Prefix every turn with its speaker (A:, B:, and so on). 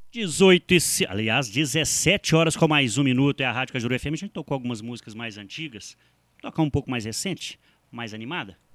A: Aliás, 17 horas com mais um minuto, é a Rádio Cajuru FM. A gente tocou algumas músicas mais antigas, tocar um pouco mais recente, mais animada.